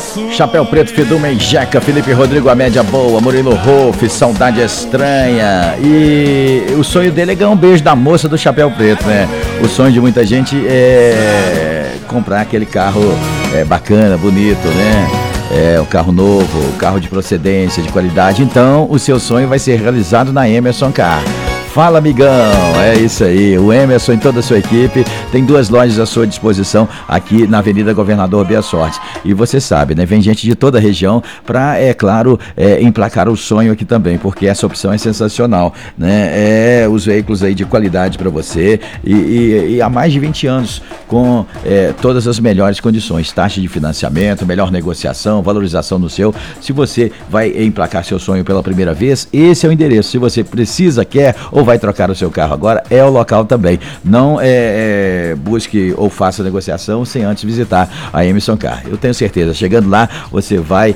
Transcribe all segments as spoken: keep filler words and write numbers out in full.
Chapéu Preto, Fiduma e Jeca, Felipe Rodrigo, a média boa, Murilo Rolf, Saudade Estranha. E o sonho dele é ganhar um beijo da moça do Chapéu Preto, né? O sonho de muita gente é comprar aquele carro é, bacana, bonito, né? É um carro novo, um carro de procedência, de qualidade. Então, o seu sonho vai ser realizado na Emerson Car. Fala, amigão, é isso aí, o Emerson e toda a sua equipe tem duas lojas à sua disposição aqui na Avenida Governador Bia Sorte. E você sabe, né, vem gente de toda a região para, é claro, é, emplacar o sonho aqui também, porque essa opção é sensacional, né, é os veículos aí de qualidade para você e, e, e há mais de vinte anos com é, todas as melhores condições, taxa de financiamento, melhor negociação, valorização no seu. Se você vai emplacar seu sonho pela primeira vez, esse é o endereço. Se você precisa, quer ou vai trocar o seu carro agora, é o local também. Não é, é, busque ou faça negociação sem antes visitar a Emerson Car. Eu tenho certeza, chegando lá, você vai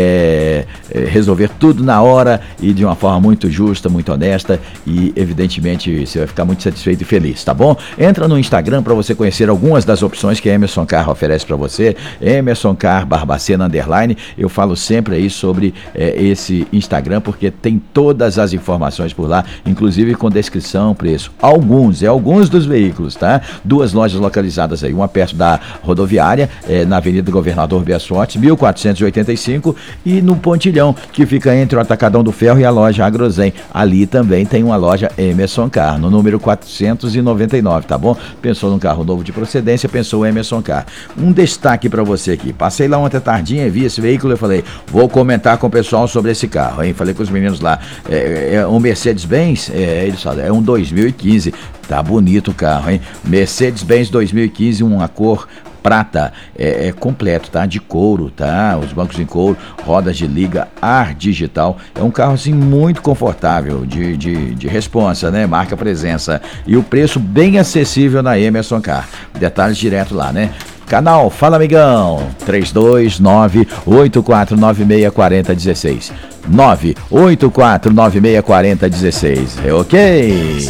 é, é, resolver tudo na hora e de uma forma muito justa, muito honesta e, evidentemente, você vai ficar muito satisfeito e feliz, tá bom? Entra no Instagram para você conhecer algumas das opções que a Emerson Car oferece para você. Emerson Car Barbacena Underline. Eu falo sempre aí sobre é, esse Instagram, porque tem todas as informações por lá, inclusive com descrição, preço. Alguns, é alguns dos veículos, tá? Duas lojas localizadas aí, uma perto da rodoviária, é, na Avenida Governador Bia Sorte, mil quatrocentos e oitenta e cinco, e no Pontilhão, que fica entre o Atacadão do Ferro e a loja Agrozen. Ali também tem uma loja Emerson Car, no número quatrocentos e noventa e nove, tá bom? Pensou num carro novo de procedência, pensou Emerson Car. Um destaque pra você aqui. Passei lá ontem tardinha, vi esse veículo, eu falei, vou comentar com o pessoal sobre esse carro, hein? Falei com os meninos lá, é, é um Mercedes-Benz, é, eles falam, é um dois mil e quinze, tá bonito o carro, hein? Mercedes-Benz dois mil e quinze, uma cor prata, é, é completo, tá? De couro, tá? Os bancos em couro, rodas de liga, ar digital, é um carro assim muito confortável, de, de, de responsa, né? Marca presença, e o preço bem acessível na Emerson Car. Detalhes direto lá, né? Canal Fala Amigão, três dois nove, oito quatro nove seis quatro zero um seis, nove oito quatro nove seis quatro zero um seis, é ok?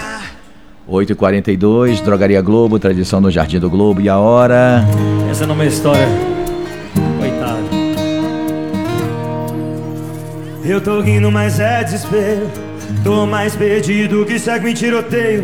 oito e quarenta e dois, Drogaria Globo, tradição no Jardim do Globo, e a hora... Essa não é uma história, coitado. Eu tô rindo, mas é desespero, tô mais perdido que segue em tiroteio.